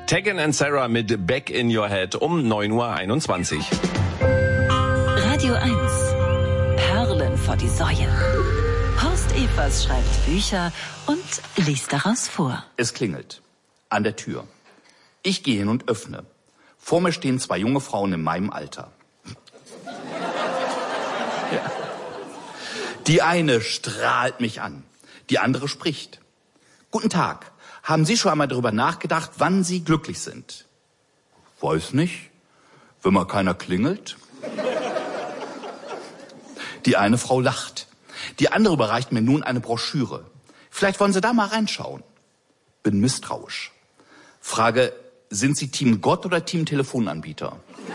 Tegan and Sarah mit Back in Your Head um 9:21 Uhr. Radio 1. Perlen vor die Säue. Horst Evers schreibt Bücher und liest daraus vor. Es klingelt. An der Tür. Ich gehe hin und öffne. Vor mir stehen 2 junge Frauen in meinem Alter. Ja. Die eine strahlt mich an. Die andere spricht. Guten Tag. Haben Sie schon einmal darüber nachgedacht, wann Sie glücklich sind? Weiß nicht. Wenn mal keiner klingelt. Die eine Frau lacht. Die andere überreicht mir nun eine Broschüre. Vielleicht wollen Sie da mal reinschauen. Bin misstrauisch. Frage, sind Sie Team Gott oder Team Telefonanbieter?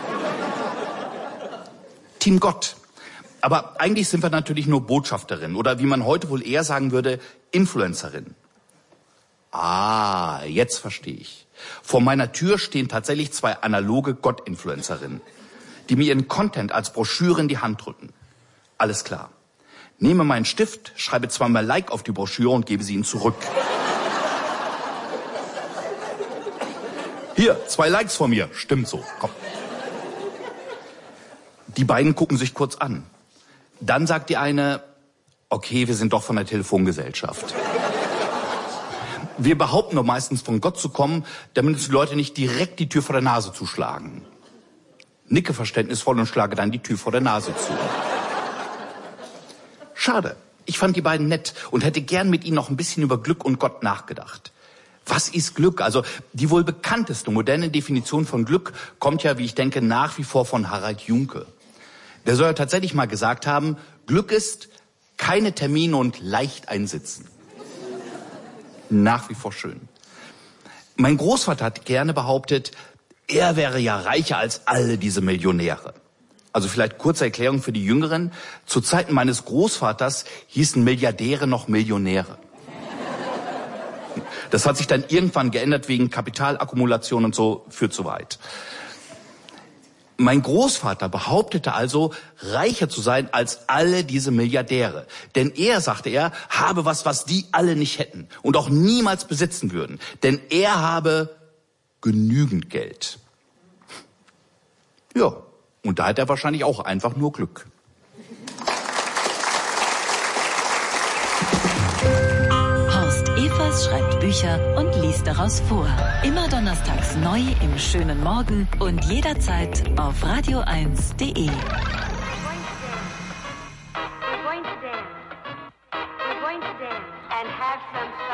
Team Gott. Aber eigentlich sind wir natürlich nur Botschafterin oder wie man heute wohl eher sagen würde, Influencerin. Ah, jetzt verstehe ich. Vor meiner Tür stehen tatsächlich 2 analoge Gott-Influencerinnen, die mir ihren Content als Broschüre in die Hand drücken. Alles klar. Nehme meinen Stift, schreibe 2-mal Like auf die Broschüre und gebe sie ihnen zurück. Hier, 2 Likes von mir. Stimmt so. Komm. Die beiden gucken sich kurz an. Dann sagt die eine, okay, wir sind doch von der Telefongesellschaft. Wir behaupten doch meistens von Gott zu kommen, damit uns die Leute nicht direkt die Tür vor der Nase zuschlagen. Nicke verständnisvoll und schlage dann die Tür vor der Nase zu. Schade. Ich fand die beiden nett und hätte gern mit ihnen noch ein bisschen über Glück und Gott nachgedacht. Was ist Glück? Also die wohl bekannteste moderne Definition von Glück kommt ja, wie ich denke, nach wie vor von Harald Junke. Der soll ja tatsächlich mal gesagt haben, Glück ist keine Termine und leicht einsitzen. Nach wie vor schön. Mein Großvater hat gerne behauptet, er wäre ja reicher als alle diese Millionäre. Also vielleicht kurze Erklärung für die Jüngeren. Zu Zeiten meines Großvaters hießen Milliardäre noch Millionäre. Das hat sich dann irgendwann geändert wegen Kapitalakkumulation und so, führt zu weit. Mein Großvater behauptete also, reicher zu sein als alle diese Milliardäre. Denn er, sagte er, habe was die alle nicht hätten und auch niemals besitzen würden. Denn er habe genügend Geld. Ja, und da hat er wahrscheinlich auch einfach nur Glück. Horst Evers schreibt Bücher und liest daraus vor. Immer donnerstags neu im schönen Morgen und jederzeit auf radio1.de.